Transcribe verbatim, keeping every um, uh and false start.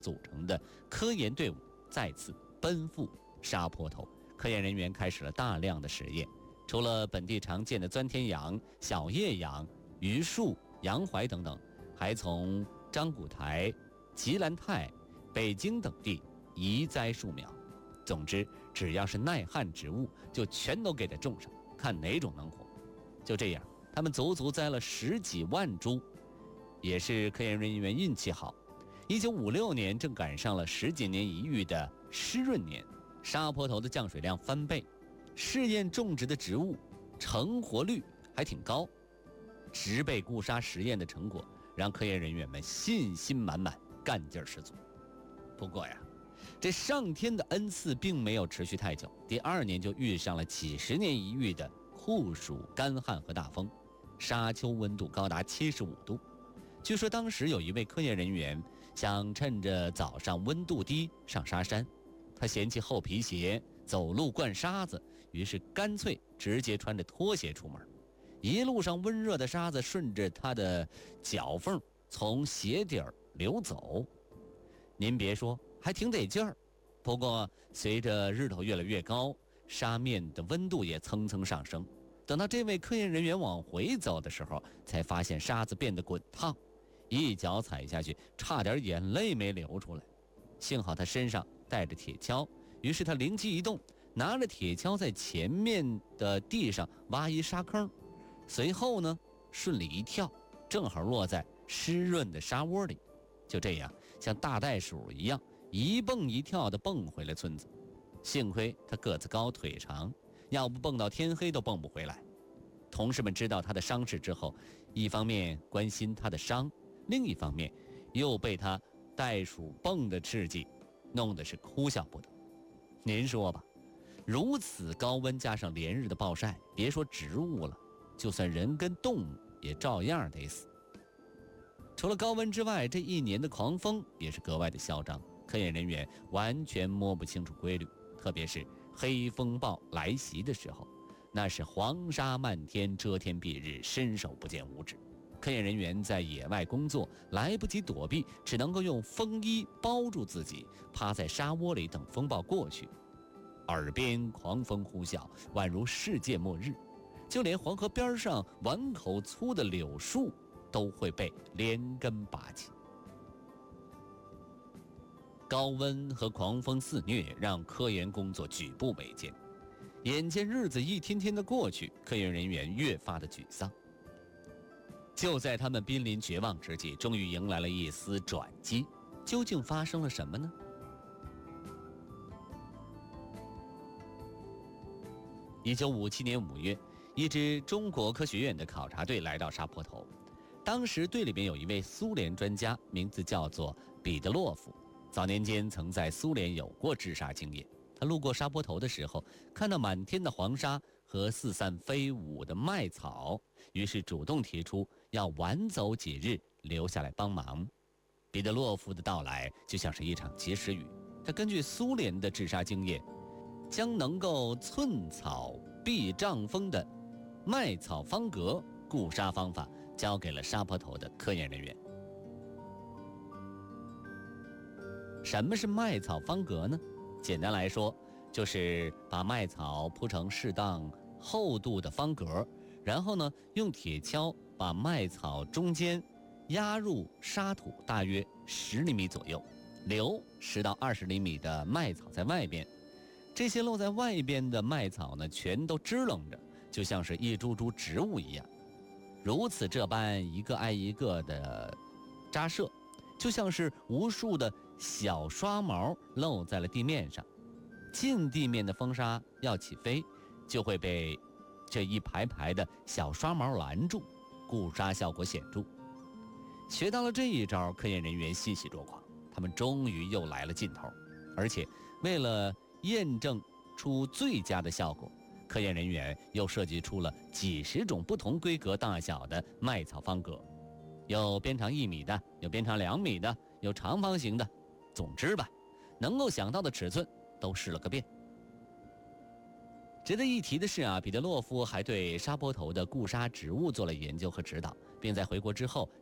组成的科研队伍再次奔赴沙坡头。科研人员开始了大量的实验，除了本地常见的钻天杨、小叶杨、榆树、洋槐等等，还从张古台、吉兰泰、北京等地移栽树苗。总之，只要是耐旱植物，就全都给它种上，看哪种能活。就这样，他们足足栽了十几万株。也是科研人员运气好，一九五六年正赶上了十几年一遇的湿润年，沙坡头的降水量翻倍，试验种植的植物成活率还挺高。植被固沙实验的成果让科研人员们信心满满，干劲十足。不过呀，这上天的恩赐并没有持续太久，第二年就遇上了几十年一遇的酷暑、干旱和大风，沙丘温度高达七十五度。据说当时有一位科研人员想趁着早上温度低上沙山，他嫌弃厚皮鞋走路灌沙子，于是干脆直接穿着拖鞋出门。一路上温热的沙子顺着他的脚缝从鞋底儿流走，您别说，还挺得劲儿。不过随着日头越来越高，沙面的温度也蹭蹭上升。等到这位科研人员往回走的时候，才发现沙子变得滚烫，一脚踩下去，差点眼泪没流出来。幸好他身上带着铁锹，于是他灵机一动，拿着铁锹在前面的地上挖一沙坑，随后呢顺利一跳，正好落在湿润的沙窝里。就这样像大袋鼠一样一蹦一跳地蹦回了村子。幸亏他个子高腿长，要不蹦到天黑都蹦不回来。同事们知道他的伤势之后，一方面关心他的伤，另一方面又被他袋鼠蹦的事迹弄得是哭笑不得。您说吧，如此高温加上连日的暴晒，别说植物了，就算人跟动物也照样得死。除了高温之外，这一年的狂风也是格外的嚣张，科研人员完全摸不清楚规律，特别是黑风暴来袭的时候，那是黄沙漫天，遮天蔽日，伸手不见五指。科研人员在野外工作，来不及躲避，只能够用风衣包住自己，趴在沙窝里等风暴过去。耳边狂风呼啸，宛如世界末日，就连黄河边上碗口粗的柳树都会被连根拔起。高温和狂风肆虐，让科研工作举步维艰。眼见日子一天天的过去，科研人员越发的沮丧。就在他们濒临绝望之际，终于迎来了一丝转机。究竟发生了什么呢？一九五七年五月，一支中国科学院的考察队来到沙坡头。当时队里边有一位苏联专家，名字叫做彼得洛夫，早年间曾在苏联有过治沙经验。他路过沙坡头的时候，看到满天的黄沙和四散飞舞的麦草，于是主动提出要晚走几日留下来帮忙。彼得洛夫的到来就像是一场及时雨，他根据苏联的治沙经验，将能够寸草避瘴风的麦草方格固沙方法交给了沙坡头的科研人员。什么是麦草方格呢？简单来说，就是把麦草铺成适当厚度的方格，然后呢，用铁锹把麦草中间压入沙土大约十厘米左右，留十到二十厘米的麦草在外边。这些露在外边的麦草呢，全都支棱着，就像是一株株植物一样。如此这般一个挨一个的扎设，就像是无数的小刷毛露在了地面上。近地面的风沙要起飞，就会被这一排排的小刷毛拦住，固沙效果显著。学到了这一招，科研人员欣喜若狂，他们终于又来了劲头。而且为了验证出最佳的效果，科研人员又设计出了几十种不同规格大小的麦草方格，有边长一米的，有边长两米的，有长方形的，总之吧，能够想到的尺寸都试了个遍。值得一提的是啊，彼得洛夫还对沙坡头的固沙植物做了研究和指导，并在回国之后